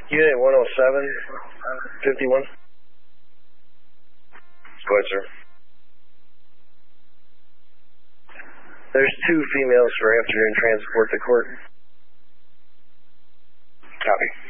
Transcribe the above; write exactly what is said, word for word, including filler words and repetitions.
Unit one oh seven, fifty-one. Go ahead, sir. There's two females for afternoon transport to court. Copy.